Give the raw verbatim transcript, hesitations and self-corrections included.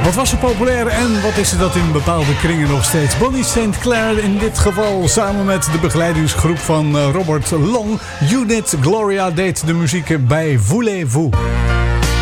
Wat was er populair en wat is er dat in bepaalde kringen nog steeds? Bonnie Saint Clair in dit geval samen met de begeleidingsgroep van Robert Long. Unit Gloria deed de muziek bij Voulez-vous.